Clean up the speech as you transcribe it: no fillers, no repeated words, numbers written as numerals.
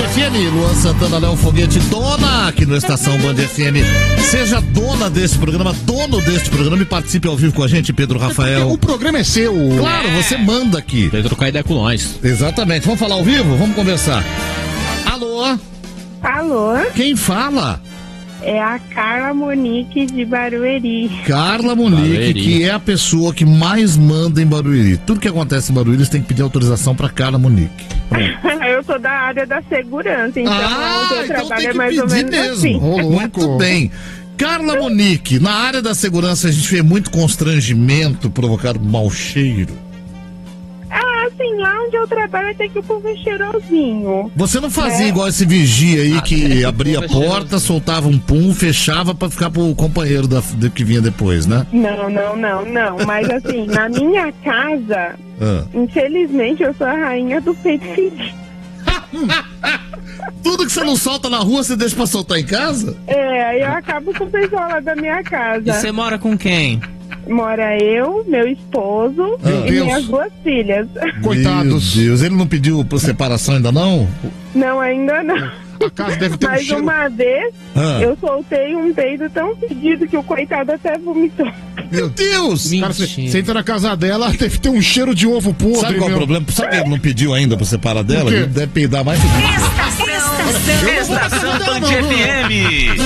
FM, Luan Santana, Léo Foguete, dona aqui no Estação Band FM. Seja dona desse programa, dono deste programa e participe ao vivo com a gente, Pedro Rafael. O programa é seu. Claro, você manda aqui. Pedro trocar ideia com nós. Exatamente. Vamos falar ao vivo? Vamos conversar. Alô? Alô? Quem fala? É a Carla Monique de Barueri. Carla Monique, que é a pessoa que mais manda em Barueri. Tudo que acontece em Barueri, você tem que pedir autorização pra Carla Monique. Eu sou da área da segurança, então onde eu então trabalho tem é que mais ou pedir menos mesmo. assim. Muito bem. Carla Monique, na área da segurança a gente vê muito constrangimento, provocar mau cheiro. Assim, lá onde eu trabalho até que o povo é cheirosinho. Você não fazia igual esse vigia aí que abria a porta, soltava um pum, fechava pra ficar pro companheiro que vinha depois, né? Não. Mas assim, na minha casa, infelizmente eu sou a rainha do peito fedido. Tudo que você não solta na rua, você deixa pra soltar em casa? Aí eu acabo com o pessoal lá da minha casa. E você mora com quem? Mora eu, meu esposo e minhas 2 filhas. Coitados. Meu Deus, ele não pediu por separação ainda não? Não, ainda não. A casa deve ter Mas uma vez eu soltei um peido tão fedido que o coitado até vomitou. Meu Deus! Cara, você entra na casa dela, deve ter um cheiro de ovo podre. Sabe qual é o problema? Sabe que ele não pediu ainda pra separar dela? Ele deve peidar mais fedido. Estação Band FM.